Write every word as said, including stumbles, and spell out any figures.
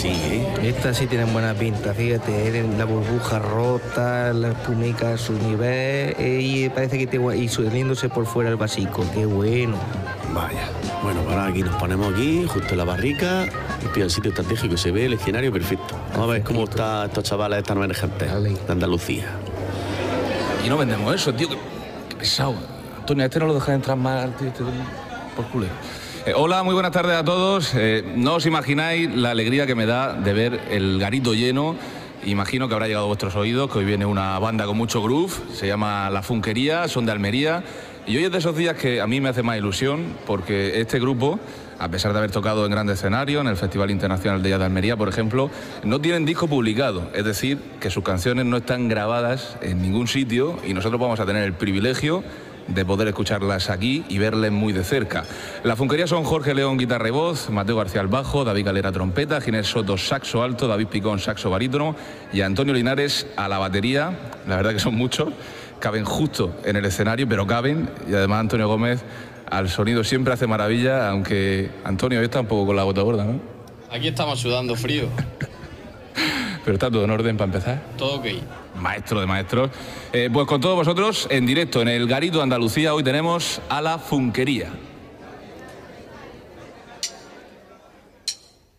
sí, ¿eh? Estas sí tienen buena pinta, fíjate, ¿eh? La burbuja rota, la espumica a su nivel, eh, y parece que te y saliéndose por fuera el vasico, qué bueno. Vaya. Bueno, ahora aquí nos ponemos aquí, justo en la barrica, y el sitio estratégico, se ve el escenario perfecto. Vamos a ver cómo están estos chavales, estas nuevas gente de Andalucía. Y no vendemos eso, tío, qué, qué pesado. Antonio, a este no lo dejas entrar más, tío, este, por culero. Eh, hola, muy buenas tardes a todos. Eh, no os imagináis la alegría que me da de ver el garito lleno. Imagino que habrá llegado a vuestros oídos que hoy viene una banda con mucho groove, se llama La Funquería, son de Almería. Y hoy es de esos días que a mí me hace más ilusión porque este grupo, a pesar de haber tocado en grandes escenarios, en el Festival Internacional de Jazz de Almería, por ejemplo, no tienen disco publicado. Es decir, que sus canciones no están grabadas en ningún sitio y nosotros vamos a tener el privilegio de poder escucharlas aquí y verles muy de cerca. La Funquería son Jorge León, guitarra y voz, Mateo García al bajo, David Calera, trompeta, Ginés Soto, saxo alto, David Picón, saxo barítono y Antonio Linares a la batería. La verdad que son muchos, caben justo en el escenario, pero caben. Y además Antonio Gómez al sonido siempre hace maravilla, aunque Antonio hoy está un poco con la gota gorda, ¿no? Aquí estamos sudando frío. Pero está todo en orden para empezar. Todo ok. Maestro de maestros. Eh, pues con todos vosotros, en directo en el Garito de Andalucía, hoy tenemos a La Funquería.